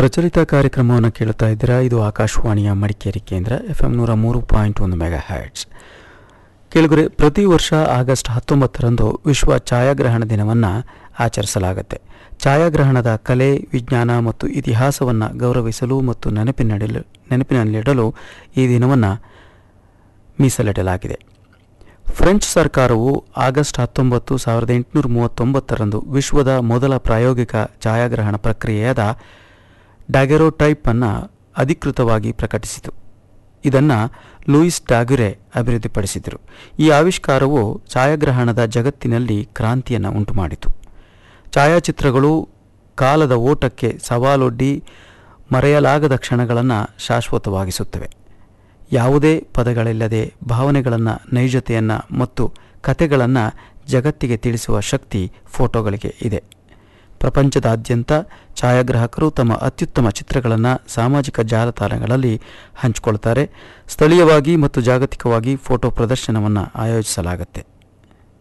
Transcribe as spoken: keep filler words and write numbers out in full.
ಪ್ರಚಲಿತ ಕಾರ್ಯಕ್ರಮವನ್ನು ಕೇಳುತ್ತಾ ಇದ್ದೀರಾ. ಇದು ಆಕಾಶವಾಣಿಯ ಮಡಿಕೇರಿ ಕೇಂದ್ರ ಎಫ್ ಎಂ ನೂರ ಮೂರು ಪಾಯಿಂಟ್ ಒಂದು ಮೆಗಾ ಹ್ಯಾಟ್ಸ್. ಕೇಳುಗರೆ, ಪ್ರತಿ ವರ್ಷ ಆಗಸ್ಟ್ ಹತ್ತೊಂಬತ್ತರಂದು ವಿಶ್ವ ಛಾಯಾಗ್ರಹಣ ದಿನವನ್ನು ಆಚರಿಸಲಾಗುತ್ತೆ. ಛಾಯಾಗ್ರಹಣದ ಕಲೆ, ವಿಜ್ಞಾನ ಮತ್ತು ಇತಿಹಾಸವನ್ನು ಗೌರವಿಸಲು ಮತ್ತು ನೆನಪಿನಡಿಲು ನೆನಪಿನಲ್ಲಿಡಲು ಈ ದಿನವನ್ನು ಮೀಸಲಿಡಲಾಗಿದೆ. ಫ್ರೆಂಚ್ ಸರ್ಕಾರವು ಆಗಸ್ಟ್ ಹತ್ತೊಂಬತ್ತು ಸಾವಿರದ ಎಂಟುನೂರ ಮೂವತ್ತೊಂಬತ್ತರಂದು ವಿಶ್ವದ ಮೊದಲ ಪ್ರಾಯೋಗಿಕ ಛಾಯಾಗ್ರಹಣ ಪ್ರಕ್ರಿಯೆಯಾದ ಡಾಗೆರೋಟೈಪ್ ಅನ್ನು ಅಧಿಕೃತವಾಗಿ ಪ್ರಕಟಿಸಿತು. ಇದನ್ನು ಲೂಯಿಸ್ ಡಾಗುರೆ ಅಭಿವೃದ್ಧಿಪಡಿಸಿದರು. ಈ ಆವಿಷ್ಕಾರವು ಛಾಯಾಗ್ರಹಣದ ಜಗತ್ತಿನಲ್ಲಿ ಕ್ರಾಂತಿಯನ್ನು ಉಂಟುಮಾಡಿತು. ಛಾಯಾಚಿತ್ರಗಳು ಕಾಲದ ಓಟಕ್ಕೆ ಸವಾಲೊಡ್ಡಿ ಮರೆಯಲಾಗದ ಕ್ಷಣಗಳನ್ನು ಶಾಶ್ವತವಾಗಿಸುತ್ತವೆ. ಯಾವುದೇ ಪದಗಳಿಲ್ಲದೆ ಭಾವನೆಗಳನ್ನು, ನೈಜತೆಯನ್ನು ಮತ್ತು ಕಥೆಗಳನ್ನು ಜಗತ್ತಿಗೆ ತಿಳಿಸುವ ಶಕ್ತಿ ಫೋಟೋಗಳಿಗೆ ಇದೆ. ಪ್ರಪಂಚದಾದ್ಯಂತ ಛಾಯಾಗ್ರಾಹಕರು ತಮ್ಮ ಅತ್ಯುತ್ತಮ ಚಿತ್ರಗಳನ್ನು ಸಾಮಾಜಿಕ ಜಾಲತಾಣಗಳಲ್ಲಿ ಹಂಚಿಕೊಳ್ತಾರೆ. ಸ್ಥಳೀಯವಾಗಿ ಮತ್ತು ಜಾಗತಿಕವಾಗಿ ಫೋಟೋ ಪ್ರದರ್ಶನವನ್ನು ಆಯೋಜಿಸಲಾಗುತ್ತೆ.